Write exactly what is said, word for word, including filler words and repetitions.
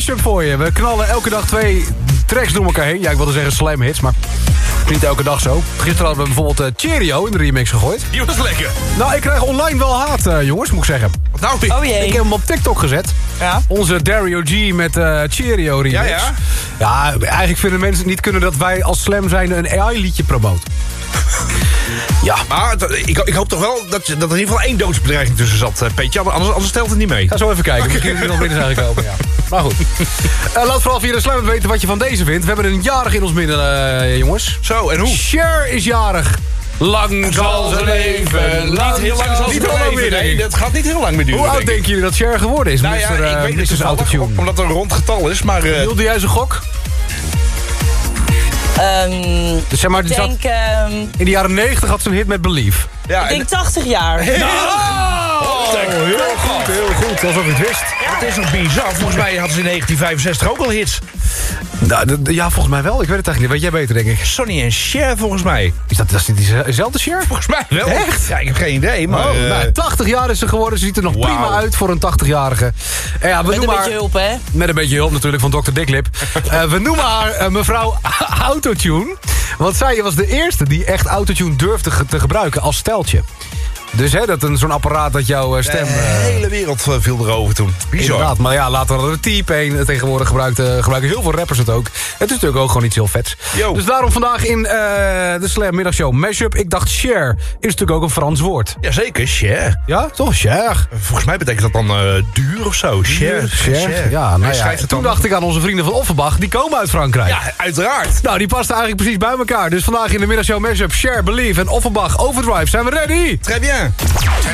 mashup voor je. We knallen elke dag twee tracks door elkaar heen. Ja, ik wilde zeggen slam hits, maar niet elke dag zo. Gisteren hadden we bijvoorbeeld uh, Cheerio in de remix gegooid. Die was lekker. Nou, ik krijg online wel haat, uh, jongens, moet ik zeggen. Wat nou weer? Oh jee. Ik heb hem op TikTok gezet. Ja. Onze Dario G met uh, Cheerio remix. Ja, ja. Ja, eigenlijk vinden mensen het niet kunnen dat wij als Slam zijn een A I-liedje promoten. Ja. Maar t- ik, ik hoop toch wel dat, je- dat er in ieder geval één doodsbedreiging tussen zat, uh, Peetje. Anders, anders stelt het niet mee. Ga zo even kijken. Misschien is er nog binnen zijn gekomen, ja. Maar goed. Uh, laat vooral via de Slam weten wat je van deze vindt. We hebben een jarig in ons midden, uh, jongens. Zo, en hoe? Cher is jarig. Lang zal ze leven. Niet heel lang zal Niet het heel lang leven. meer, denk Nee, ik. dat gaat niet heel lang meer duren. Hoe oud denk ik. denken jullie dat Cher geworden is, Nou ja, mister, uh, ik weet het mister toevallig, Autotune? omdat het een rond getal is, maar... Uh, Wilde jij zijn gok? Ehm, Dus zeg maar, ik die zat, denk, ehm, in de jaren negentig had ze een hit met Believe. ja, ik en- denk tachtig jaar. Oh, heel goed, heel goed. Alsof je het wist. het is nog bizar. Volgens mij hadden ze in negentien vijfenzestig ook al hits. Nou, d- d- ja, volgens mij wel. Ik weet het eigenlijk niet. Weet jij beter, denk ik. Sonny en Cher, volgens mij. Is dat, dat is niet diezelfde Cher? Volgens mij wel. Echt? Ja, ik heb geen idee, maar... Oh, uh, nou, tachtig jaar is ze geworden. Ze ziet er nog Wauw. prima uit voor een tachtigjarige. En ja, we Met een noemen beetje haar, hulp, hè? met een beetje hulp natuurlijk van dokter Diklip. uh, we noemen haar uh, mevrouw Autotune. Want zij was de eerste die echt Autotune durfde ge- te gebruiken als steltje. Dus hè, dat een- zo'n apparaat dat jouw uh, stem... de uh, hele wereld uh, viel erover toen. Bizar. Inderdaad, maar ja, later hadden we de T-Pain. Tegenwoordig gebruikt, uh, gebruiken heel veel rappers het ook. Het is natuurlijk ook gewoon iets heel vets. Yo. Dus daarom vandaag in uh, de Slam middagshow Mashup. Ik dacht Cher is natuurlijk ook een Frans woord. Jazeker, Cher. Ja, toch? Cher. Volgens mij betekent dat dan uh, duur of zo. Cher. Cher. Ja, nou Hij ja. schrijft het Toen dan. dacht ik aan onze vrienden van Offenbach. Die komen uit Frankrijk. Ja, uiteraard. Nou, die pasten eigenlijk precies bij elkaar. Dus vandaag in de middagshow Mashup Cher, Believe en Offenbach Overdrive. Zijn we ready? Très bien.